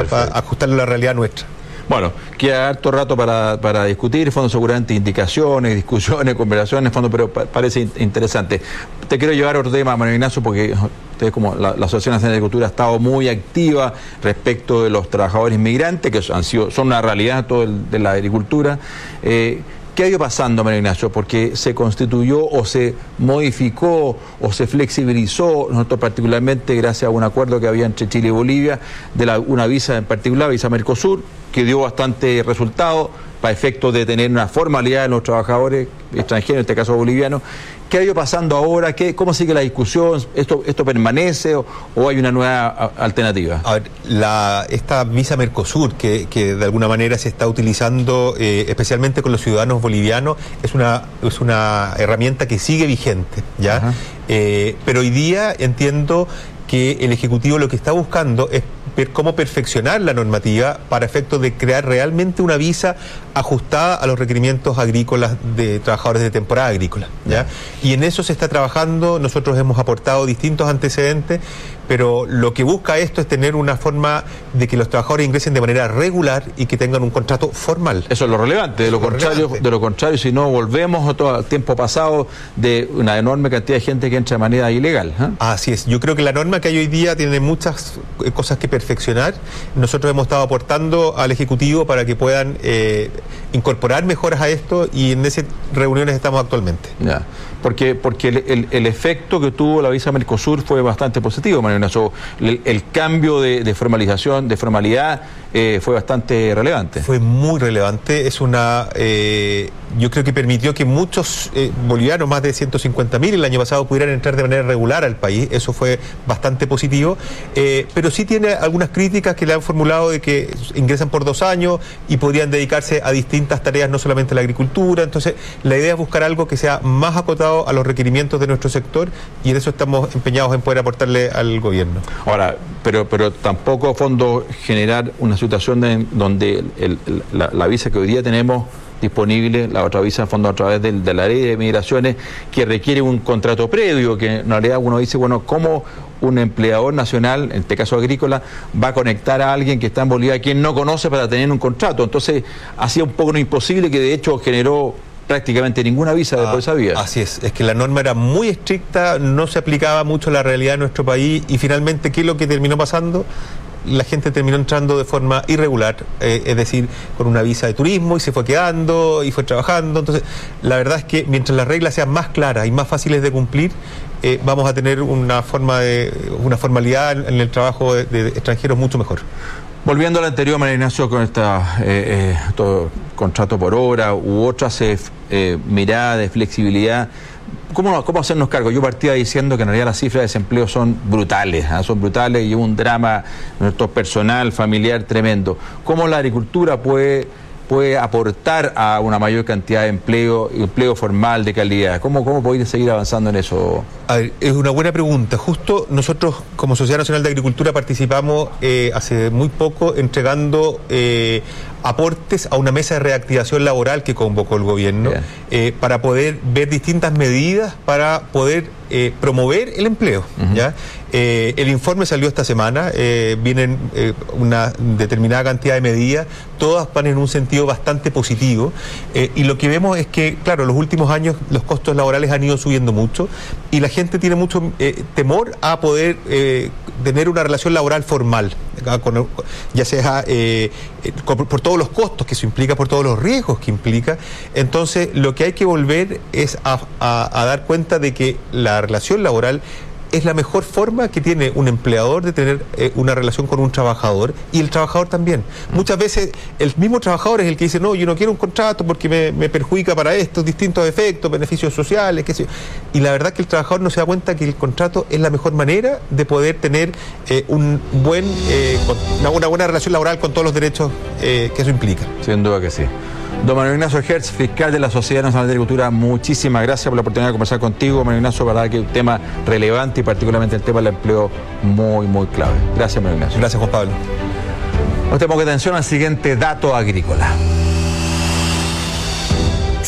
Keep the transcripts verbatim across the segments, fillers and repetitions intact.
para ajustarlo a la realidad nuestra. Bueno, queda harto rato para, para discutir, fondo seguramente indicaciones, discusiones, conversaciones, fondo, pero pa parece interesante. Te quiero llevar a otro tema, Manuel Ignacio, porque ustedes como la, la Asociación Nacional de Agricultura ha estado muy activa respecto de los trabajadores inmigrantes, que han sido, son una realidad todo el, de la agricultura. Eh, ¿Qué ha ido pasando, Manuel Ignacio? Porque se constituyó o se modificó o se flexibilizó, nosotros particularmente gracias a un acuerdo que había entre Chile y Bolivia, de la, una visa en particular, visa Mercosur, que dio bastante resultado para efectos de tener una formalidad en los trabajadores extranjeros, en este caso bolivianos. ¿Qué ha ido pasando ahora? ¿Qué, ¿Cómo sigue la discusión? ¿Esto, esto permanece o, o hay una nueva alternativa? A ver, la, esta visa Mercosur, que, que de alguna manera se está utilizando eh, especialmente con los ciudadanos bolivianos, es una, es una herramienta que sigue vigente, ¿ya? Eh, pero hoy día entiendo que el Ejecutivo lo que está buscando es ver cómo perfeccionar la normativa para efectos de crear realmente una visa ajustada a los requerimientos agrícolas de trabajadores de temporada agrícola, ¿ya? Y en eso se está trabajando. Nosotros hemos aportado distintos antecedentes, pero lo que busca esto es tener una forma de que los trabajadores ingresen de manera regular y que tengan un contrato formal. Eso es lo relevante. De lo contrario, de lo contrario, si no volvemos a todo el tiempo pasado de una enorme cantidad de gente que entra de manera ilegal, ¿eh? Así es. Yo creo que la norma que hay hoy día tiene muchas cosas que perfeccionar. Nosotros hemos estado aportando al Ejecutivo para que puedan eh, incorporar mejoras a esto y en esas reuniones estamos actualmente. Ya. Porque, porque el, el, el efecto que tuvo la visa Mercosur fue bastante positivo, Manuel Ignacio. El, el cambio de, de formalización, de formalidad, eh, fue bastante relevante. Fue muy relevante. Es una, eh, yo creo que permitió que muchos eh, bolivianos, más de ciento cincuenta mil el año pasado, pudieran entrar de manera regular al país. Eso fue bastante positivo. Eh, pero sí tiene algunas críticas que le han formulado de que ingresan por dos años y podrían dedicarse a distintas tareas, no solamente la agricultura. Entonces, la idea es buscar algo que sea más acotado a los requerimientos de nuestro sector y en eso estamos empeñados en poder aportarle al gobierno. Ahora, pero pero tampoco a fondo generar una situación de, donde el, el, la, la visa que hoy día tenemos disponible, la otra visa en fondo a través de, de la ley de migraciones, que requiere un contrato previo, que en realidad uno dice, bueno, ¿cómo un empleador nacional, en este caso agrícola, va a conectar a alguien que está en Bolivia, a quien no conoce, para tener un contrato? Entonces, hacía un poco no imposible, que de hecho generó prácticamente ninguna visa de por esa vía. Así es, es que la norma era muy estricta, no se aplicaba mucho a la realidad de nuestro país y finalmente, ¿qué es lo que terminó pasando? La gente terminó entrando de forma irregular, eh, es decir, con una visa de turismo y se fue quedando y fue trabajando. Entonces, la verdad es que mientras las reglas sean más claras y más fáciles de cumplir, eh, vamos a tener una forma de una formalidad en el trabajo de, de extranjeros mucho mejor. Volviendo al anterior, Manuel Ignacio, con esta eh, eh, todo contrato por hora u otras eh, eh, miradas de flexibilidad, ¿cómo, ¿cómo hacernos cargo? Yo partía diciendo que en realidad las cifras de desempleo son brutales, ¿eh? son brutales y un drama nuestro personal, familiar tremendo. ¿Cómo la agricultura puede, puede aportar a una mayor cantidad de empleo, empleo formal de calidad? ¿Cómo, cómo podéis seguir avanzando en eso? A ver, es una buena pregunta. Justo nosotros, como Sociedad Nacional de Agricultura, participamos eh, hace muy poco entregando eh, aportes a una mesa de reactivación laboral que convocó el gobierno eh, para poder ver distintas medidas para poder eh, promover el empleo. Uh-huh. ¿Ya? Eh, el informe salió esta semana, eh, vienen eh, una determinada cantidad de medidas, todas van en un sentido bastante positivo eh, y lo que vemos es que, claro, en los últimos años los costos laborales han ido subiendo mucho y la gente tiene mucho eh, temor a poder eh, tener una relación laboral formal, con, ya sea eh, por, por todos los costos que eso implica, por todos los riesgos que implica. Entonces, lo que hay que volver es a, a, a dar cuenta de que la relación laboral es la mejor forma que tiene un empleador de tener eh, una relación con un trabajador y el trabajador también. Muchas veces el mismo trabajador es el que dice, no, yo no quiero un contrato porque me, me perjudica para estos distintos efectos, beneficios sociales, qué sé yo. Y la verdad que el trabajador no se da cuenta que el contrato es la mejor manera de poder tener eh, un buen, eh, una, una buena relación laboral con todos los derechos eh, que eso implica. Sin duda que sí. Don Manuel Ignacio Hertz, fiscal de la Sociedad Nacional de Agricultura, muchísimas gracias por la oportunidad de conversar contigo, Manuel Ignacio, para que es un tema relevante y particularmente el tema del empleo muy, muy clave. Gracias, Manuel Ignacio. Gracias, Juan Pablo. Nos tenemos que atención al siguiente dato agrícola.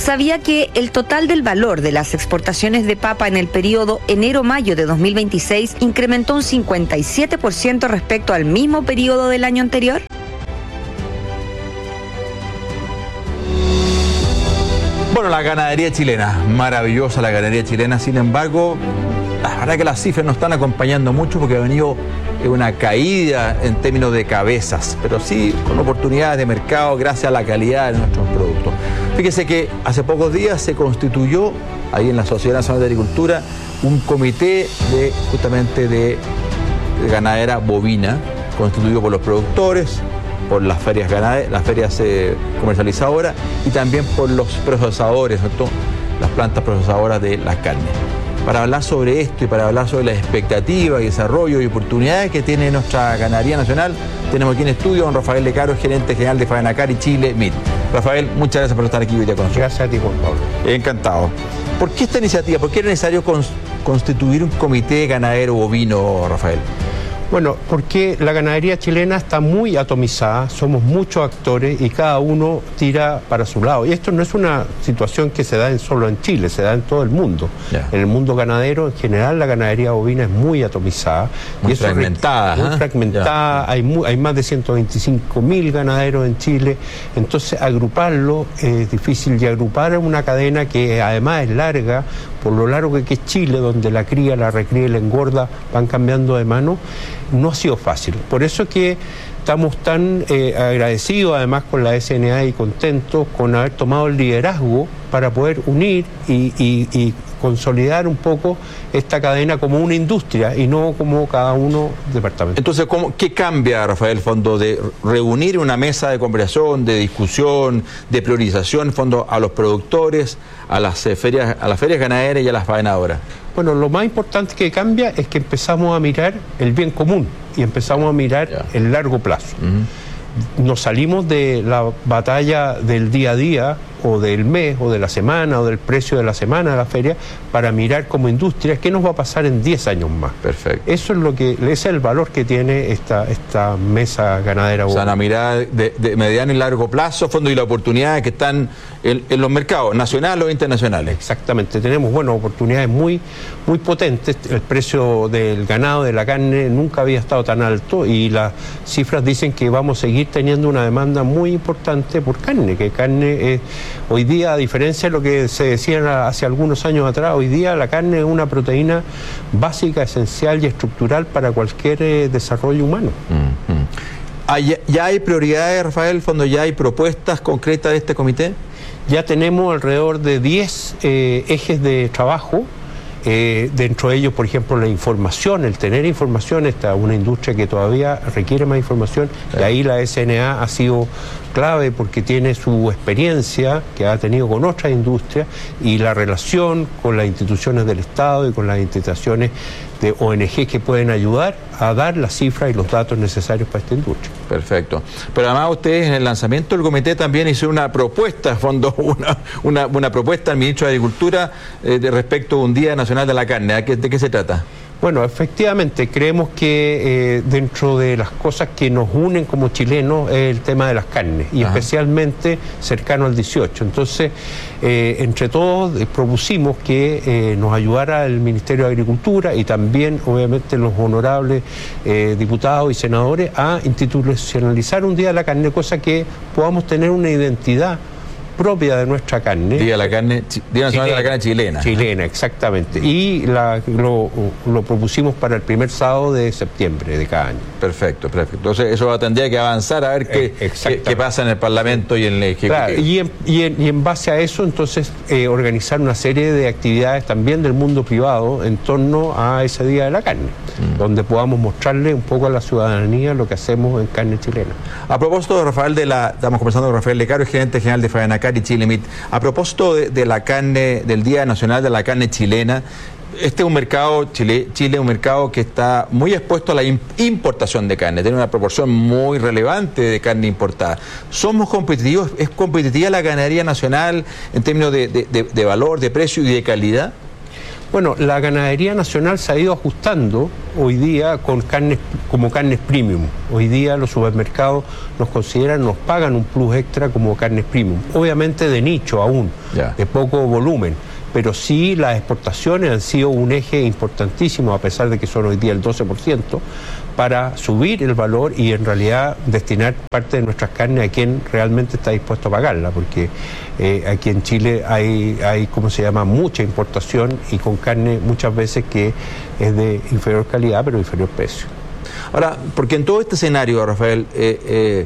¿Sabía que el total del valor de las exportaciones de papa en el periodo enero-mayo de dos mil veintiséis incrementó un cincuenta y siete por ciento respecto al mismo periodo del año anterior? Bueno, la ganadería chilena, maravillosa la ganadería chilena, sin embargo, la verdad que las cifras no están acompañando mucho porque ha venido una caída en términos de cabezas, pero sí con oportunidades de mercado gracias a la calidad de nuestros productos. Fíjese que hace pocos días se constituyó, ahí en la Sociedad Nacional de Agricultura, un comité de justamente de, de ganadera bovina, constituido por los productores, por las ferias ganaderas, las ferias eh, comercializadoras y también por los procesadores, ¿no? Las plantas procesadoras de las carnes. Para hablar sobre esto y para hablar sobre las expectativas y desarrollo y oportunidades que tiene nuestra ganadería nacional, tenemos aquí en estudio a don Rafael Lecaro, gerente general de Faenacari Chile M I T. Rafael, muchas gracias por estar aquí hoy día con nosotros. Gracias a ti, Juan Pablo. Encantado. ¿Por qué esta iniciativa? ¿Por qué era necesario cons- constituir un comité ganadero bovino, Rafael? Bueno, porque la ganadería chilena está muy atomizada, somos muchos actores y cada uno tira para su lado. Y esto no es una situación que se da en solo en Chile, se da en todo el mundo. Yeah. En el mundo ganadero, en general, la ganadería bovina es muy atomizada. Muy y eso fragmentada. Muy ¿eh? fragmentada, yeah. hay, muy, hay más de ciento veinticinco mil ganaderos en Chile. Entonces, agruparlo es difícil y agrupar en una cadena que además es larga, por lo largo que es Chile, donde la cría, la recría y la engorda van cambiando de mano, no ha sido fácil. Por eso que estamos tan eh, agradecidos además con la S N A y contentos con haber tomado el liderazgo para poder unir y, y, y consolidar un poco esta cadena como una industria y no como cada uno departamento. Entonces, ¿cómo, ¿qué cambia, Rafael, fondo de reunir una mesa de conversación, de discusión, de priorización, fondo a los productores, a las eh, ferias, a las ferias ganaderas y a las faenadoras? Bueno, lo más importante que cambia es que empezamos a mirar el bien común y empezamos a mirar yeah. el largo plazo. Uh-huh. Nos salimos de la batalla del día a día o del mes o de la semana o del precio de la semana de la feria para mirar como industria qué nos va a pasar en diez años más. Perfecto. Eso es lo que ese es el valor que tiene esta esta mesa ganadera. O sea, una mirada de, de mediano y largo plazo, fondo y las oportunidades que están en, en los mercados nacionales o internacionales. Exactamente, tenemos bueno oportunidades muy muy potentes. El precio del ganado, de la carne nunca había estado tan alto y las cifras dicen que vamos a seguir teniendo una demanda muy importante por carne, que carne es hoy día, a diferencia de lo que se decía hace algunos años atrás, hoy día la carne es una proteína básica, esencial y estructural para cualquier eh, desarrollo humano. Mm-hmm. ¿Ya hay prioridades, Rafael, fondo, ya hay propuestas concretas de este comité? Ya tenemos alrededor de diez eh, ejes de trabajo. Eh, dentro de ellos, por ejemplo, la información, el tener información, esta es una industria que todavía requiere más información, y ahí la S N A ha sido clave porque tiene su experiencia que ha tenido con otras industrias y la relación con las instituciones del Estado y con las instituciones de O N G que pueden ayudar a dar las cifras y los datos necesarios para esta industria. Perfecto. Pero además ustedes en el lanzamiento del comité también hicieron una propuesta, fondo, una, una, una propuesta al ministro de Agricultura eh, de respecto a un Día Nacional de la Carne. ¿De qué, de qué se trata? Bueno, efectivamente, creemos que eh, dentro de las cosas que nos unen como chilenos es el tema de las carnes, y Ajá. especialmente cercano al dieciocho. Entonces, eh, entre todos eh, propusimos que eh, nos ayudara el Ministerio de Agricultura y también, obviamente, los honorables eh, diputados y senadores a institucionalizar un Día de la Carne, cosa que podamos tener una identidad propia de nuestra carne. Día de la carne, Día Nacional de la Carne chilena. Chilena, exactamente. Y la, lo, lo propusimos para el primer sábado de septiembre de cada año. Perfecto, perfecto. Entonces eso tendría que avanzar a ver qué, eh, qué, qué pasa en el Parlamento y en el Ejecutivo. Claro, y, en, y, en, y en base a eso, entonces, eh, organizar una serie de actividades también del mundo privado en torno a ese Día de la Carne, mm. donde podamos mostrarle un poco a la ciudadanía lo que hacemos en carne chilena. A propósito, Rafael, de la, estamos conversando con Rafael Lecaro, gerente general de Faenacari y Chile M I T. A propósito de, de la carne, del Día Nacional de la Carne chilena, este es un mercado, Chile, Chile es un mercado que está muy expuesto a la importación de carne, tiene una proporción muy relevante de carne importada. ¿Somos competitivos? ¿Es competitiva la ganadería nacional en términos de, de, de, de valor, de precio y de calidad? Bueno, la ganadería nacional se ha ido ajustando hoy día con carnes, como carnes premium. Hoy día los supermercados nos consideran, nos pagan un plus extra como carnes premium. Obviamente de nicho aún, yeah. de poco volumen. Pero sí las exportaciones han sido un eje importantísimo, a pesar de que son hoy día el doce por ciento, para subir el valor y en realidad destinar parte de nuestras carnes a quien realmente está dispuesto a pagarla, porque eh, aquí en Chile hay, hay, ¿cómo se llama?, mucha importación y con carne muchas veces que es de inferior calidad, pero inferior precio. Ahora, porque en todo este escenario, Rafael, eh, eh,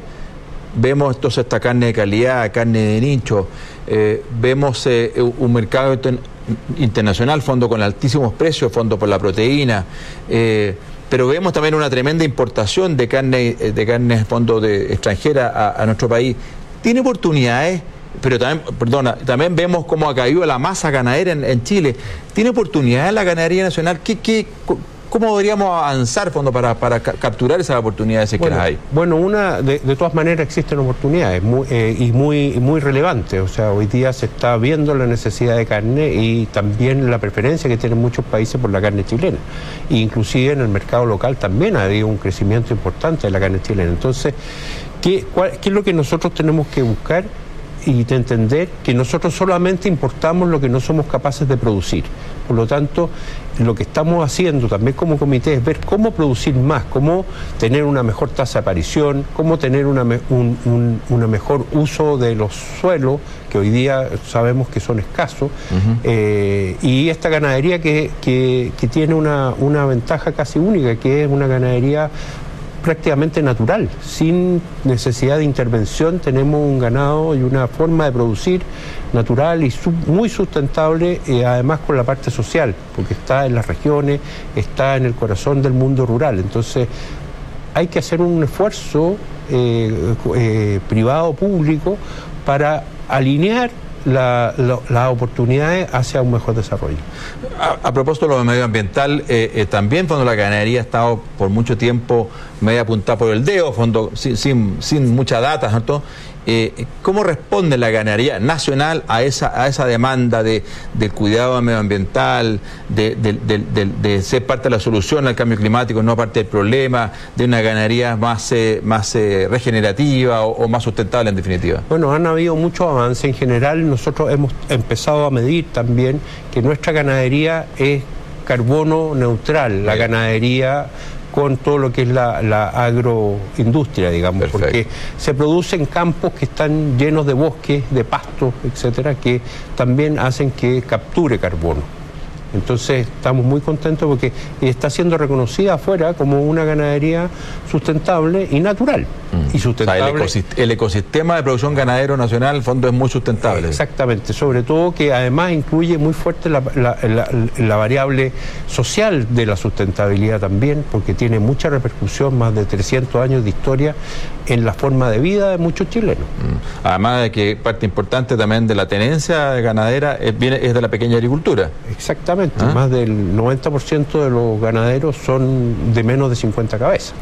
vemos entonces esta carne de calidad, carne de nicho, eh, vemos eh, un mercado internacional, fondo con altísimos precios, fondo por la proteína, eh, pero vemos también una tremenda importación de carne, de carne fondo de extranjera a, a nuestro país. ¿Tiene oportunidades? Pero también, perdona, también vemos cómo ha caído la masa ganadera en, en Chile. ¿Tiene oportunidades la ganadería nacional? ¿Qué, qué, ¿Cómo podríamos avanzar, fondo, para, para ca capturar esas oportunidades si bueno, que las hay? Bueno, una de, de todas maneras existen oportunidades muy, eh, y muy, muy relevantes. O sea, hoy día se está viendo la necesidad de carne y también la preferencia que tienen muchos países por la carne chilena. E inclusive en el mercado local también ha habido un crecimiento importante de la carne chilena. Entonces, ¿qué, cuál, qué es lo que nosotros tenemos que buscar? Y de entender que nosotros solamente importamos lo que no somos capaces de producir. Por lo tanto, lo que estamos haciendo también como comité es ver cómo producir más, cómo tener una mejor tasa de aparición, cómo tener una, me, un, un una mejor uso de los suelos, que hoy día sabemos que son escasos, uh-huh. eh, y esta ganadería que, que, que tiene una, una ventaja casi única, que es una ganadería prácticamente natural, sin necesidad de intervención. Tenemos un ganado y una forma de producir natural y sub, muy sustentable, eh, además con la parte social, porque está en las regiones, está en el corazón del mundo rural. Entonces hay que hacer un esfuerzo eh, eh, privado-público para alinear La, la, las oportunidades hacia un mejor desarrollo. A, a propósito de lo medioambiental, eh, eh, también fondo la ganadería ha estado por mucho tiempo medio apuntada por el dedo, fondo sin, sin, sin mucha data, ¿cierto? Eh, ¿Cómo responde la ganadería nacional a esa, a esa demanda de, del cuidado medioambiental, de, de, de, de, de ser parte de la solución al cambio climático, no parte del problema, de una ganadería más, eh, más eh, regenerativa o, o más sustentable en definitiva? Bueno, han habido muchos avances. En general, nosotros hemos empezado a medir también que nuestra ganadería es carbono neutral, la ganadería con todo lo que es la, la agroindustria, digamos. Perfecto. Porque se producen campos que están llenos de bosques, de pastos, etcétera, que también hacen que capture carbono. Entonces estamos muy contentos porque está siendo reconocida afuera como una ganadería sustentable y natural. Mm. Y sustentable. O sea, el, ecosist el ecosistema de producción ganadero nacional, en fondo, es muy sustentable. Exactamente, sobre todo que además incluye muy fuerte la, la, la, la variable social de la sustentabilidad también, porque tiene mucha repercusión, más de trescientos años de historia en la forma de vida de muchos chilenos. Mm. Además de que parte importante también de la tenencia ganadera es, viene, es de la pequeña agricultura. Exactamente. ¿Ah? Más del noventa por ciento de los ganaderos son de menos de cincuenta cabezas.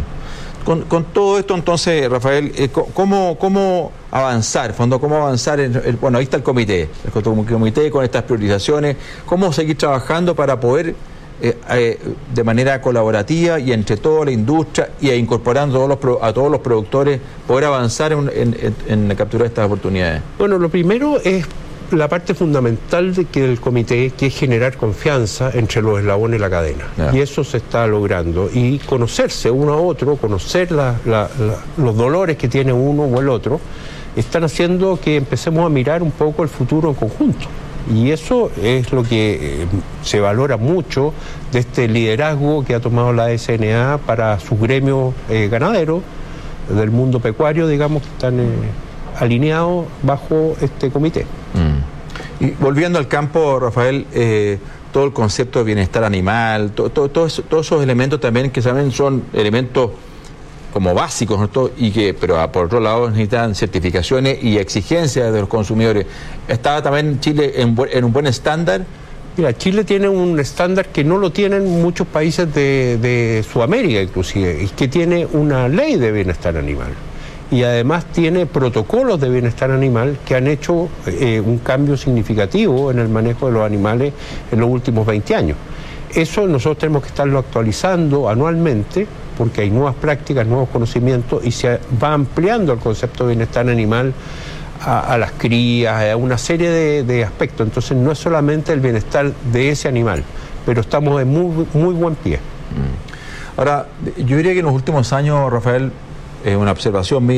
Mm. Con, con todo esto, entonces, Rafael, eh, ¿cómo, ¿cómo avanzar? Fondo, ¿cómo avanzar? En, el, bueno, ahí está el comité, el comité con estas priorizaciones. ¿Cómo seguir trabajando para poder, eh, eh, de manera colaborativa y entre toda la industria y incorporando todos los pro, a todos los productores, poder avanzar en, en, en, en capturar estas oportunidades? Bueno, lo primero es la parte fundamental de que el comité, que es generar confianza entre los eslabones de la cadena. Yeah. Y eso se está logrando. Y conocerse uno a otro, conocer la, la, la, los dolores que tiene uno o el otro, están haciendo que empecemos a mirar un poco el futuro en conjunto. Y eso es lo que eh, se valora mucho de este liderazgo que ha tomado la S N A para sus gremios eh, ganaderos, del mundo pecuario, digamos, que están... Eh, alineado bajo este comité. Mm. Y volviendo al campo, Rafael, eh, todo el concepto de bienestar animal, to, to, to eso, todos esos elementos también que saben son elementos como básicos, ¿no? Y que, pero por otro lado necesitan certificaciones y exigencias de los consumidores. ¿Está también Chile en, en un buen estándar? Mira, Chile tiene un estándar que no lo tienen muchos países de, de Sudamérica inclusive, y que tiene una ley de bienestar animal. y además tiene protocolos de bienestar animal que han hecho eh, un cambio significativo en el manejo de los animales en los últimos veinte años. Eso nosotros tenemos que estarlo actualizando anualmente porque hay nuevas prácticas, nuevos conocimientos y se va ampliando el concepto de bienestar animal a, a las crías, a una serie de, de aspectos. Entonces no es solamente el bienestar de ese animal, pero estamos en muy, muy buen pie. Ahora, yo diría que en los últimos años, Rafael, es una observación mía,